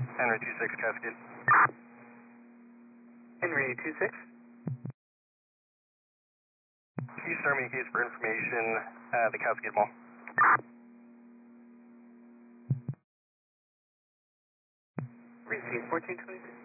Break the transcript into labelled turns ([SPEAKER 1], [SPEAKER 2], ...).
[SPEAKER 1] Henry 26 Cascade.
[SPEAKER 2] Henry 26.
[SPEAKER 1] Please start me a case for information at the Cascade Mall.
[SPEAKER 2] Receive 1426.